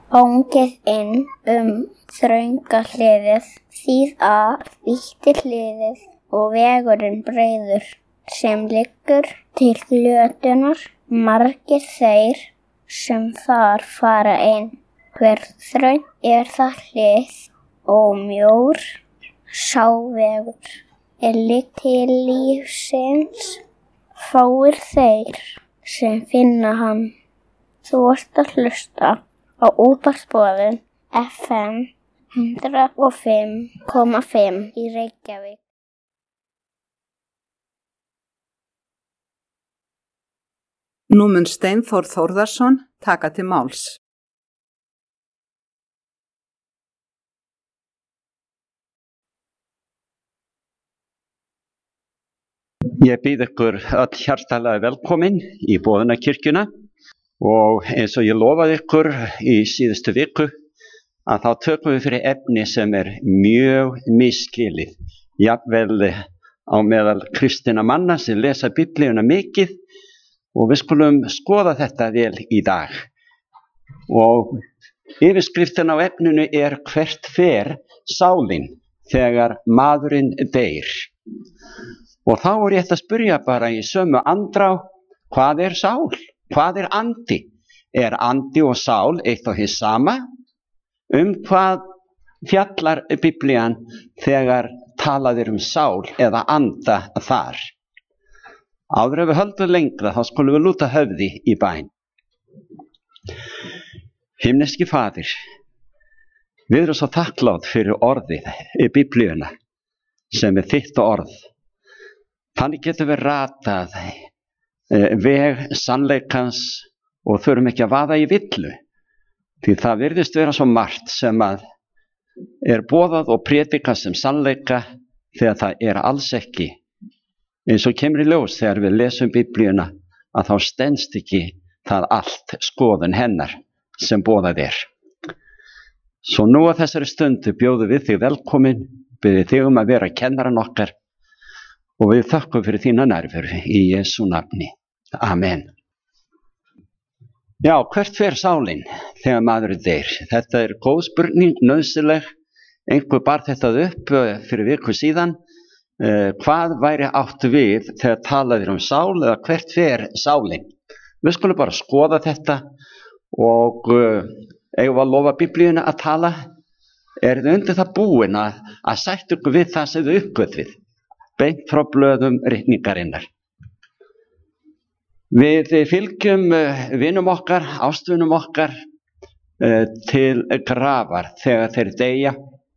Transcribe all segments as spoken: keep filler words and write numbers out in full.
Óngið inn um þrönga hliðið, þýð að vítti hliðið og vegurinn breiður sem liggur til glötunar, margir þeir sem þar fara inn. Hver þröng er það hlið og mjór sá vegur er ligg til lífsins, fáir þeir sem finna hann. Þú ert að hlusta á útvarpsboðun F M hundrað og fimm komma fimm í Reykjavík. Nú mun Steinþór Þórðarson taka til máls. Ég býð ykkur öll hjartalega velkomin í Boðunarkirkjuna og eins og ég lofaði ykkur í síðustu viku að þá tökum við fyrir efni sem er mjög misskilið, jafnvel á meðal kristinna manna sem lesa Biblíuna mikið, og við skulum skoða þetta vel í dag. Og yfirskriftin á efninu er hvert fer sálin þegar maðurinn deyr. Og þá er ég að spyrja bara í sömu andrá, hvað er sál? Hvað er andi? Er andi og sál eitt og hið sama? Um hvað fjallar Biblían þegar talað er um sál eða anda þar? Áður ef við höldum lengra þá skulum við lúta höfði í bæn. Himneski Faðir, við erum svo þakklátt fyrir orðið í Biblíuna sem er þitt orð. Þannig getum við ratað veg sannleikans og þurfum ekki að vaða í villu, því það virðist vera svo margt sem að er boðað og predikað sem sannleika þegar það er alls ekki. Eins og kemur í ljós þegar við lesum Biblíuna að þá stenst ekki það allt skoðun hennar sem boðað er. Svo nú á þessari stundu bjóðum við þig velkomin, biðjum þig um að vera kennaran okkar og við þökkum fyrir þína nærveru í Jesú nafni. Amen. Já, hvert fer sálin þegar maður deyr? Þetta er góð spurning, nauðsynleg. Einhver bar þetta upp fyrir viku síðan. Uh, hvað væri átt við þegar talað er um sál eða hvert fer sálin? Við skulum bara skoða þetta og uh, eigum við að lofa Biblíuna að tala. Er þið undir það búin að, að sætta ykkur við það sem þið uppgötvið, beint frá blöðum ritningarinnar? Við fylgjum uh, vinum okkar, ástvinum okkar uh, til grafar þegar þeir deyja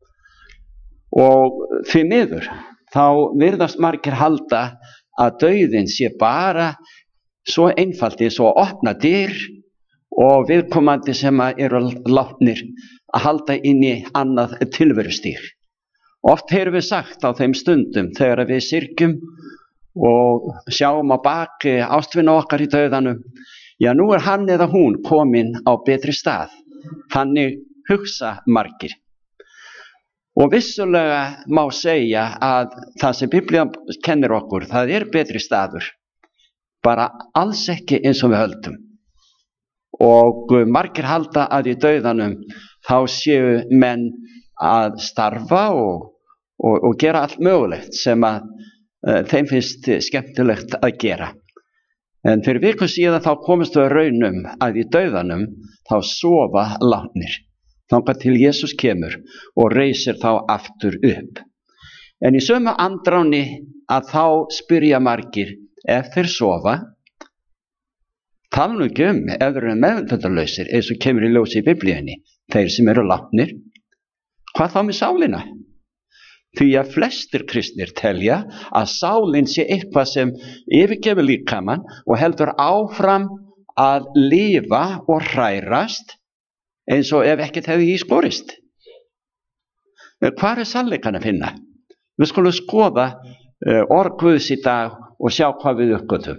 og því miður þá virðast margir halda að dauðinn sé bara svo einfaldi, svo opna dyr og viðkomandi sem eru látnir að halda inn í annað tilverustig. Oft heyrum við sagt á þeim stundum þegar við syrgjum og sjáum á baki ástvina okkar í dauðanum, já nú er hann eða hún komin á betri stað. Þannig hugsa margir. Og vissulega má segja að það sem Biblían kennir okkur, það er betri staður. Bara alls ekki eins og við höldum. Og margir halda að í dauðanum þá séu menn að starfa og, og, og gera allt mögulegt sem að uh, þeim finnst skemmtilegt að gera. En fyrir viku síðan þá komist við raunum að í dauðanum þá sofa látnir. Þangað til Jesús kemur og reisir þá aftur upp. En í sömu andráni að þá spyrja margir, ef þeir sofa, tala nú ekki um ef þeir eru meðvitundarlausir, eins og kemur í ljós í Biblíunni, þeir sem eru látnir, hvað þá með sálina? Því að flestir kristnir telja að sálin sé eitthvað sem yfirgefur líkamann og heldur áfram að lifa og hrærast, eins og ef ekkert hefði í skorist. Hvar er sannleikann að finna? Við skulum skoða uh, orð Guðs í dag og sjá hvað við uppgötvum.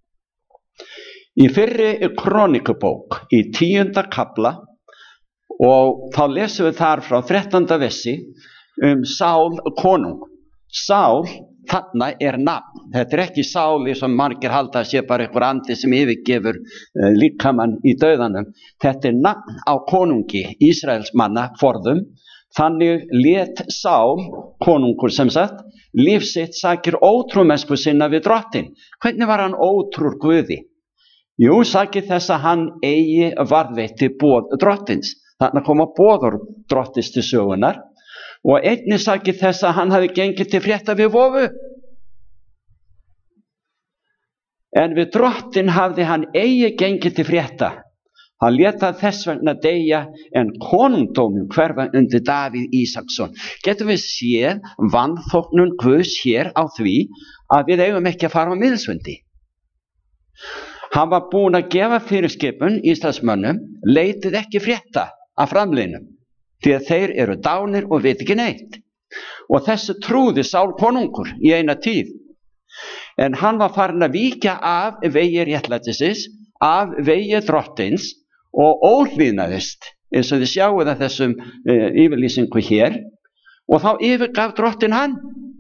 Í fyrri Krónikubók, í tíunda kafla, og þá lesum við þar frá þrettánda versi um Sál konung. Sál þarna er nafn. Þetta er ekki sáli sem margir halda að sé bara einhver andi sem yfirgefur uh, líkamann í dauðanum. Þetta er nafn á konungi Ísraels manna forðum. Þannig lét Sál, konungur sem sagt, líf sitt sakir ótrúmennsku sinna við drottin. Hvernig var hann ótrúr Guði? Jú, sakir þess að hann eigi varðveitti boð drottins. Þarna koma boður drottins til sögunar. Og einnig sakir þess að hann hafi gengið til frétta við vofu. En við drottin hafði hann eigi gengið til frétta. Hann lét það þess vegna deyja en konungdóminn hverfa undir Davíð Ísaksson. Getum við séð vanþóknun Guðs hér á því að við eigum ekki að fara á miðilsfundi. Hann var búinn að gefa fyrirskipun Íslandsmönnum, leitið ekki frétta af framliðnum. Því að þeir eru dánir og veit ekki neitt. Og þessu trúði Sál konungur í eina tíð. En hann var farin að víkja af vegi réttlætisins, af vegi drottins og óhlýðnaðist, eins og þið sjáuð að þessum uh, yfirlýsingu hér. Og þá yfirgaf drottin hann.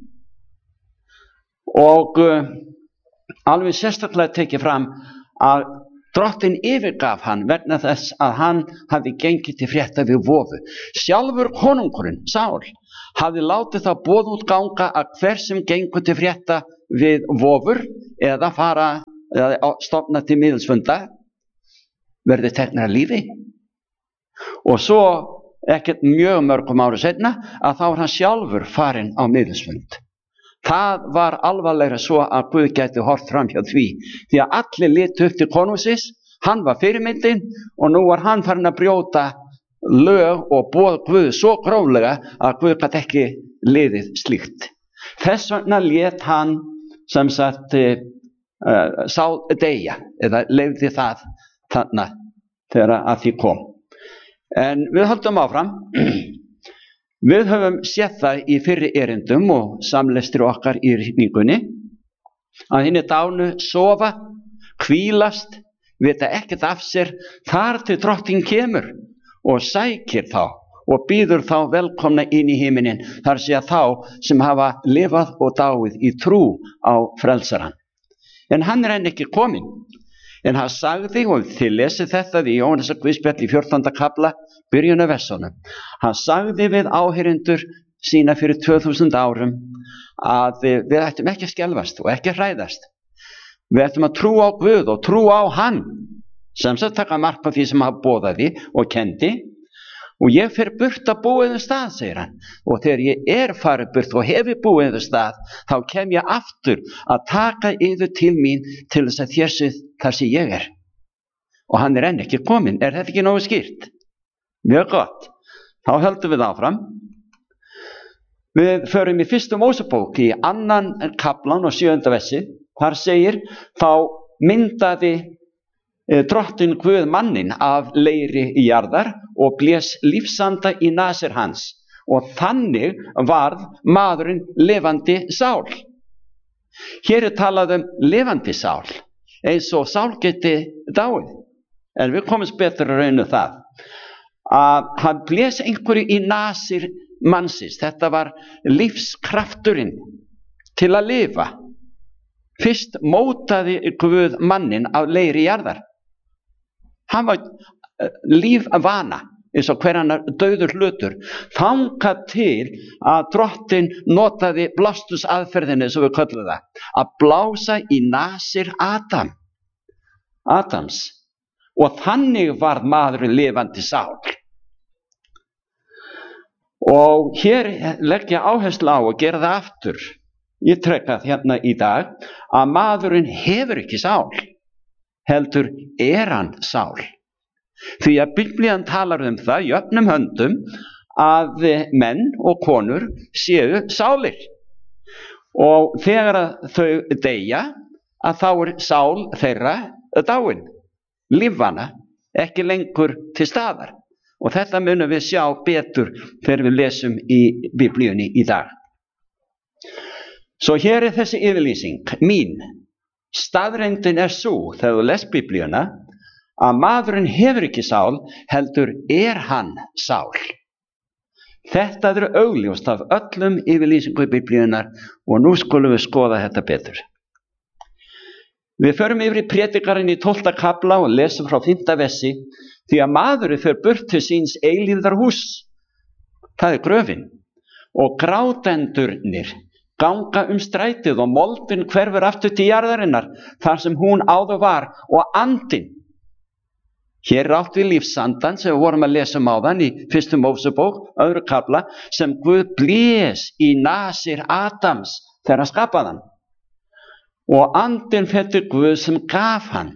Og uh, alveg sérstaklega tekið fram að drottin yfirgaf hann vegna þess að hann hafði gengið til frétta við vofu. Sjálfur konungurinn, Sál, hafði látið það boð út ganga að hver sem gengur til frétta við vofur eða fara eða stofna til miðilsfunda verði teknir að lífi. Og svo ekkert mjög mörgum ára seinna að þá er hann sjálfur farinn á miðilsfund. Það var alvarlegra svo að Guð gæti hort fram hjá því. Því að allir litu upp til konungsins, hann var fyrirmyndin og nú var hann farin að brjóta lög og boð Guð svo gróflega að Guð gat ekki liðið slíkt. Þess vegna lét hann sem sagt uh, sá deyja eða leyfði það þarna þegar að því kom. En við höldum áfram. Við höfum séð það í fyrri erindum og samlestri okkar í ritningunni að hinni dánu sofa, hvílast, vita ekkert af sér þar til drottin kemur og sækir þá og býður þá velkomna inn í himinin, þar sé að þá sem hafa lifað og dáið í trú á frelsaran. En hann er enn ekki kominn. En hann sagði, og þið lesið þetta í Jóhannesar guðspjall í fjórtánda kafla, byrjun af versunum. Hann sagði við áheyrendur sína fyrir tvö þúsund árum að við ættum ekki að skelfast og ekki að hræðast. Við ættum að trúa á Guð og trúa á hann, sem sagt taka mark á því sem hann boðaði og kendi. Og ég fer burt að búa yfir stað, segir hann. Og þegar ég er farið burt og hefi búið yfir stað, þá kem ég aftur að taka yfir til mín til þess að þér séð þar sem ég er. Og hann er enn ekki kominn. Er þetta ekki nógu skýrt? Mjög gott. Þá höldum við áfram. Við förum í fyrstu Mósebók í annan kaflan og sjöunda versi. Þar segir, þá myndaði drottin Guð mannin af leiri í jarðar og blés lífsanda í nasir hans og þannig varð maðurinn lifandi sál. Hér er talað um lifandi sál eins og sál geti dáið, en við komumst betur að raunu það að hann blés einhverju í nasir mannsins. Þetta var lífskrafturinn til að lifa. Fyrst mótaði Guð mannin af leiri í jarðar. Hann var lífvana, eins og hver annar dauður hlutur, þangað til að drottin notaði blástusaðferðinni, sem við köllum það, að blása í nasir Adam, Adams, og þannig varð maðurinn lifandi sál. Og hér legg ég áherslu á að gera það aftur. Ég trekka hérna í dag að maðurinn hefur ekki sál, heldur er hann sál. Því að Biblían talar um það í öfnum höndum að menn og konur séu sálir. Og þegar þau deyja, að þá er sál þeirra dáin, lífvana, ekki lengur til staðar. Og þetta munum við sjá betur þegar við lesum í Biblíunni í dag. Svo hér er þessi yfirlýsing mín. Staðreyndin er svo, þegar þú les Biblíuna, að maðurinn hefur ekki sál, heldur er hann sál. Þetta er augljóst af öllum yfirlýsingu Biblíunnar og nú skulum við skoða þetta betur. Við förum yfir í Predikarinn í tólfta kafla og lesum frá fimmta versi, því að maðurinn fer burt til síns eilífðar hús, það er gröfin, og grátendurnir ganga um strætið og moldin hverfur aftur til jarðarinnar þar sem hún áður var og andinn. Hér er átt við lífsandan sem við vorum að lesa um áðan í fyrstu Mósebók, öðru kafla, sem Guð blés í nasir Adams þegar hann skapaði hann. Og andinn fæddi Guð sem gaf hann.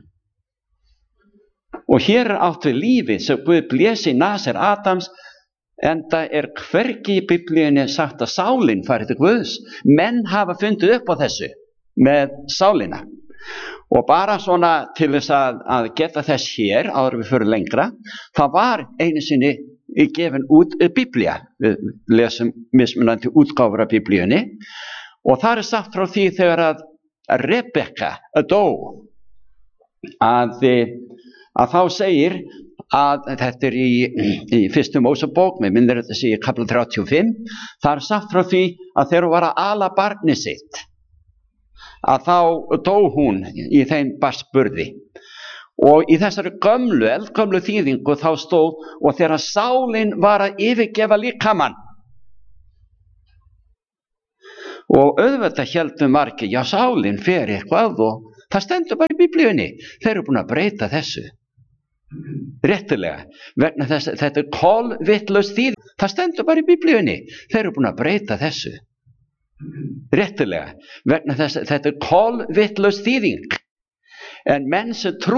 Og hér er átt við lífið sem Guð blés í nasir Adams, enda er hvergi í Biblíunni sagt að sálin fari til Guðs. Menn hafa fundið upp á þessu með sálina. Og bara svona til þess að, að geta þess hér, áður við fyrir lengra, það var einu sinni gefin út Biblía. Við lesum mismunandi útgáfur af Biblíunni og það er sagt frá því þegar að Rebekka dó að, að þá segir að þetta er í, í fyrstu Mósebók, með minnir þetta sé í kafla þrjátíu og fimm, það er sagt frá því að þegar hún var að ala barnið sitt, að þá dó hún í þeim barnsburði. Og í þessari gömlu, eldgömlu þýðingu þá stóð, og þegar sálin var að yfirgefa líkamann. Og auðvitað héldu margir, já sálin fer eitthvað og það stendur bara í Biblíunni. Þeir eru búin að breyta þessu. Réttilega, vegna þess að þetta er kolvitlaus þýðing. Það stendur bara í Biblíunni. Þeir eru búin að breyta þessu. Réttilega, vegna þess að þetta er kolvitlaus þýðing. En menn sem trú